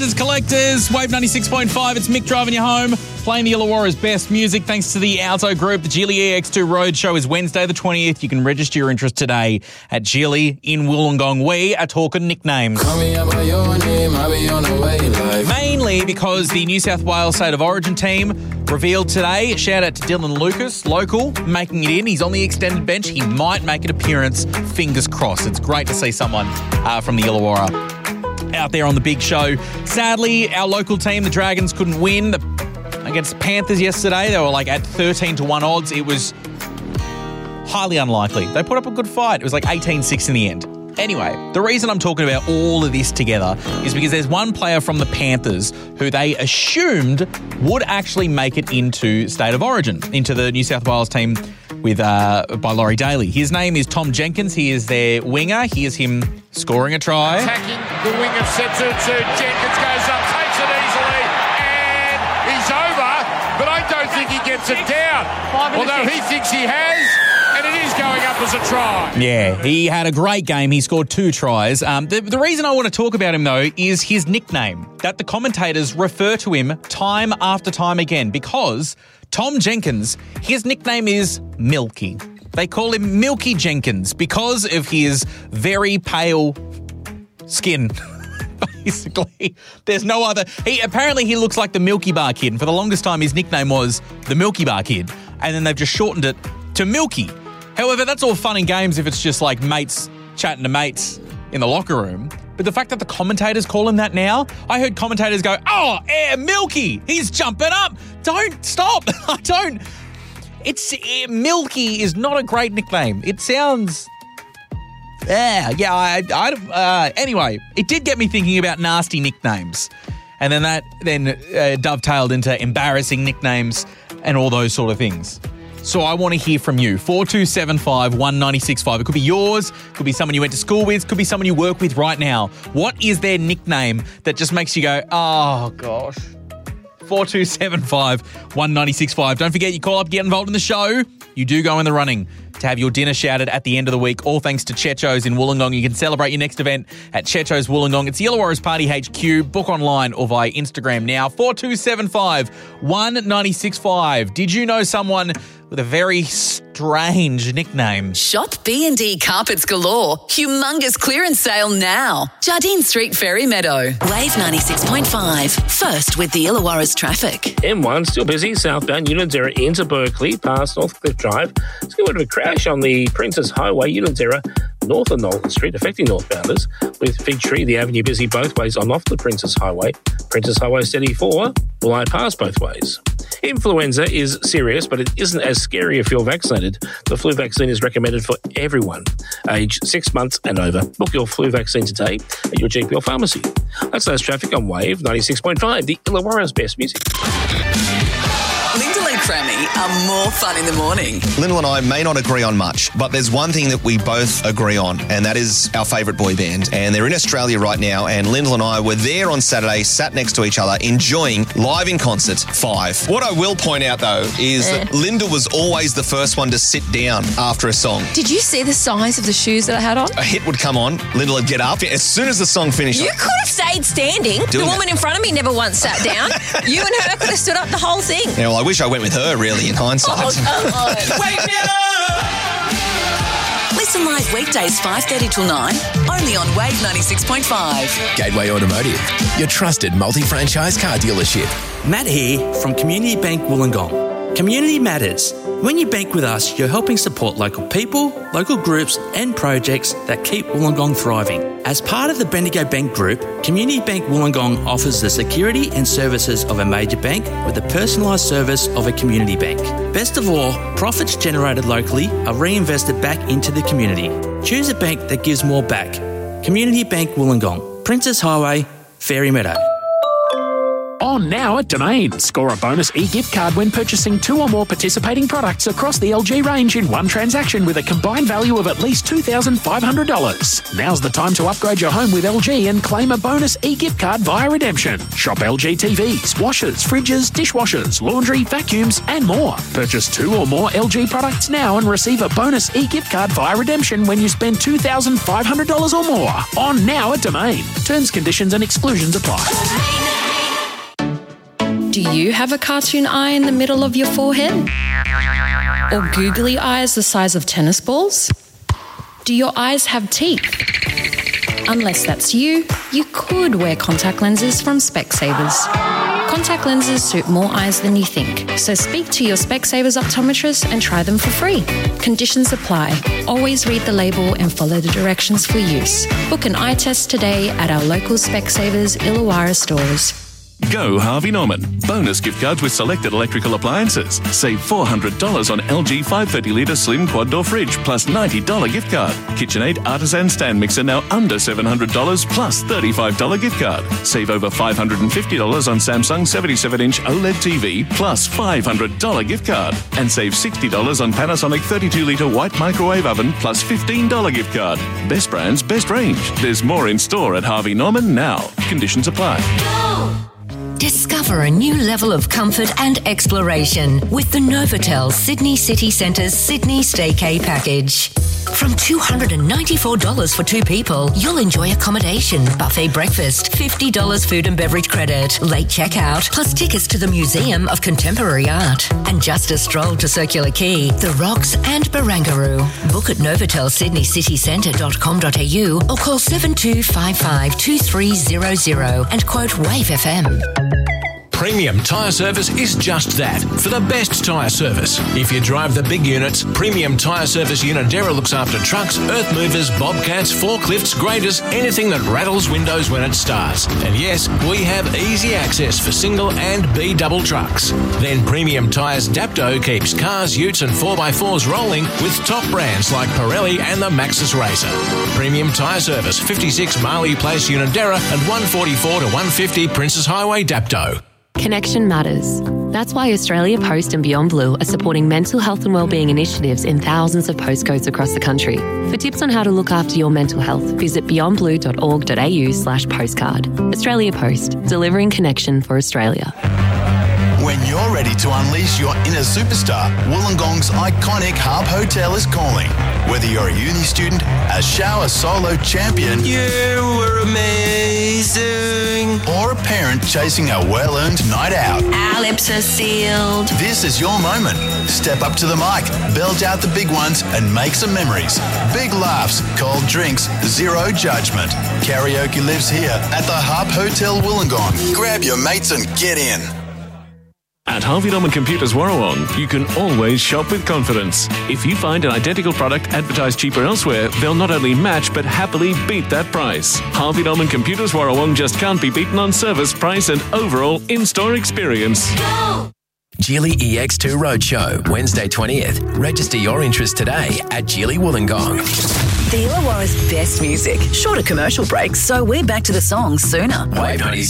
Riders, Collectors, Wave 96.5. It's Mick driving you home, playing the Illawarra's best music thanks to the Alto Group. The Geely EX2 Roadshow is Wednesday the 20th. You can register your interest today at Geely in Wollongong. We are talking nicknames. Call me up by your name, I'll be on the way like. Mainly because the New South Wales State of Origin team revealed today. Shout out to Dylan Lucas, local, making it in. He's on the extended bench. He might make an appearance. Fingers crossed. It's great to see someone from the Illawarra out there on the big show. Sadly, our local team, the Dragons, couldn't win against the Panthers yesterday. They were like at 13-1 odds. It was highly unlikely. They put up a good fight. It was like 18-6 in the end. Anyway, the reason I'm talking about all of this together is because there's one player from the Panthers who they assumed would actually make it into State of Origin, into the New South Wales team with by Laurie Daly. His name is Tom Jenkins. He is their winger. Here's him scoring a try. Attacking the wing of Setsu. Jenkins goes up, takes it easily, and he's over, but I don't think he gets it down. Although he thinks he has, and it is going up as a try. Yeah, he had a great game. He scored 2 tries. The reason I want to talk about him, though, is his nickname, that the commentators refer to him time after time again, because Tom Jenkins, his nickname is Milky. They call him Milky Jenkins because of his very pale skin. Basically, there's no other. Apparently he looks like the Milky Bar Kid, and for the longest time his nickname was the Milky Bar Kid, and then they've just shortened it to Milky. However, that's all fun and games if it's just like mates chatting to mates in the locker room. But the fact that the commentators call him that now, I heard commentators go, "Oh, Milky, he's jumping up. Don't stop." Milky is not a great nickname. It sounds, anyway, it did get me thinking about nasty nicknames. And then that dovetailed into embarrassing nicknames and all those sort of things. So I want to hear from you. 4275 1965. It could be yours, could be someone you went to school with, could be someone you work with right now. What is their nickname that just makes you go, oh gosh? 4275 1965. Don't forget, you call up, get involved in the show. You do go in the running to have your dinner shouted at the end of the week, all thanks to Checho's in Wollongong. You can celebrate your next event at Checho's Wollongong. It's the Illawarra's Party HQ. Book online or via Instagram now. 4275 1965. Did you know someone with a very strange nickname? Shop B&D Carpets Galore. Humongous clearance sale now. Jardine Street, Ferry Meadow. Wave 96.5. First with the Illawarra's traffic. M1 still busy. Southbound Unanderra into Berkeley past Northcliffe Drive. There's a bit of a crash on the Princess Highway, Unanderra north of Knowlton Street, affecting northbounders. With Fig Tree, the avenue busy both ways on off the Princess Highway. Princess Highway steady for Bulleye Pass both ways. Influenza is serious, but it isn't as scary if you're vaccinated. The flu vaccine is recommended for everyone, aged 6 months and over. Book your flu vaccine today at your GP or pharmacy. That's those traffic on Wave 96.5, the Illawarra's best music. Lyndall and Crammy are more fun in the morning. Lyndall and I may not agree on much, but there's one thing that we both agree on, and that is our favourite boy band. And they're in Australia right now, and Lyndall and I were there on Saturday, sat next to each other, enjoying live in concert 5. What I will point out, though, is that Lyndall was always the first one to sit down after a song. Did you see the size of the shoes that I had on? A hit would come on, Lyndall would get up. As soon as the song finished... You could have stayed standing. The woman in front of me never once sat down. You and her could have stood up the whole thing. Yeah, well, I wish I went with her, really, in hindsight. Oh, come on. Wake me up! Listen live weekdays 5:30 till 9, only on Wave 96.5. Gateway Automotive, your trusted multi-franchise car dealership. Matt here from Community Bank Wollongong. Community matters. When you bank with us, you're helping support local people, local groups and projects that keep Wollongong thriving. As part of the Bendigo Bank Group, Community Bank Wollongong offers the security and services of a major bank with the personalised service of a community bank. Best of all, profits generated locally are reinvested back into the community. Choose a bank that gives more back. Community Bank Wollongong, Princess Highway, Fairy Meadow. On now at Domain. Score a bonus e-gift card when purchasing 2 or more participating products across the LG range in one transaction with a combined value of at least $2,500. Now's the time to upgrade your home with LG and claim a bonus e-gift card via redemption. Shop LG TVs, washers, fridges, dishwashers, laundry, vacuums and more. Purchase 2 or more LG products now and receive a bonus e-gift card via redemption when you spend $2,500 or more. On now at Domain. Terms, conditions and exclusions apply. Do you have a cartoon eye in the middle of your forehead? Or googly eyes the size of tennis balls? Do your eyes have teeth? Unless that's you could wear contact lenses from Specsavers. Contact lenses suit more eyes than you think, so speak to your Specsavers optometrist and try them for free. Conditions apply. Always read the label and follow the directions for use. Book an eye test today at our local Specsavers Illawarra stores. Go Harvey Norman. Bonus gift cards with selected electrical appliances. Save $400 on LG 530-litre slim quad door fridge plus $90 gift card. KitchenAid artisan stand mixer now under $700 plus $35 gift card. Save over $550 on Samsung 77-inch OLED TV plus $500 gift card. And save $60 on Panasonic 32-litre white microwave oven plus $15 gift card. Best brands, best range. There's more in store at Harvey Norman now. Conditions apply. Discover a new level of comfort and exploration with the Novotel Sydney City Centre's Sydney Staycay package. From $294 for 2 people, you'll enjoy accommodation, buffet breakfast, $50 food and beverage credit, late checkout, plus tickets to the Museum of Contemporary Art, and just a stroll to Circular Quay, the Rocks and Barangaroo. Book at novatelcitycitycentre.com.au or call 7255 2300 and quote Wave FM. Premium Tyre Service is just that, for the best tyre service. If you drive the big units, Premium Tyre Service Unidera looks after trucks, earth movers, bobcats, forklifts, graders, anything that rattles windows when it starts. And yes, we have easy access for single and B-double trucks. Then Premium Tyres Dapto keeps cars, utes and 4x4s rolling with top brands like Pirelli and the Maxxis Racer. Premium Tyre Service, 56 Marley Place Unidera and 144 to 150 Princes Highway Dapto. Connection matters. That's why Australia Post and Beyond Blue are supporting mental health and wellbeing initiatives in thousands of postcodes across the country. For tips on how to look after your mental health, visit beyondblue.org.au/postcard. Australia Post, delivering connection for Australia. When you're ready to unleash your inner superstar, Wollongong's iconic Harp Hotel is calling. Whether you're a uni student, a shower solo champion, you were amazing, or a parent chasing a well-earned night out, our lips are sealed. This is your moment. Step up to the mic, belt out the big ones, and make some memories. Big laughs, cold drinks, zero judgment. Karaoke lives here at the Harp Hotel Wollongong. Grab your mates and get in. At Harvey Norman Computers Warrawong, you can always shop with confidence. If you find an identical product advertised cheaper elsewhere, they'll not only match but happily beat that price. Harvey Norman Computers Warrawong just can't be beaten on service, price and overall in-store experience. Go! Geely EX2 Roadshow, Wednesday 20th. Register your interest today at Geely Wollongong. The Illawarra's best music. Shorter commercial breaks, so we're back to the songs sooner. Wave 96.